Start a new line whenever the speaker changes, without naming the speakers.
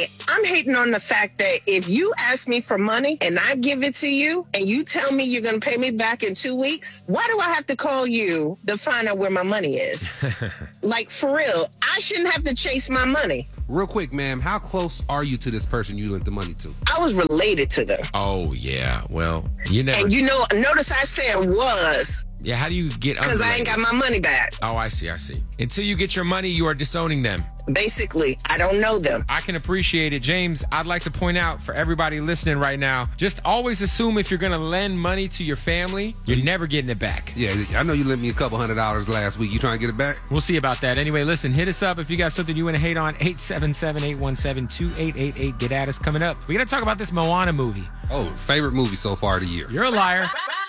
Okay, I'm hating on the fact that if you ask me for money and I give it to you and you tell me you're going to pay me back in 2 weeks, why do I have to call you to find out where my money is? Like, for real, I shouldn't have to chase my money.
Real quick, ma'am, how close are you to this person you lent the money to?
I was related to them.
Oh, yeah. Well, you never...
And notice I said was.
Yeah, how do you get...
Because I ain't got my money back.
Oh, I see. Until you get your money, you are disowning them.
Basically, I don't know them.
I can appreciate it. James, I'd like to point out for everybody listening right now, just always assume if you're going to lend money to your family, you're never getting it back.
Yeah, I know you lent me a couple $100 last week. You trying to get it back?
We'll see about that. Anyway, listen, hit us up if you got something you want to hate on. 877-817-2888. Get at us coming up. We got to talk about this Moana movie.
Oh, favorite movie so far of the year.
You're a liar.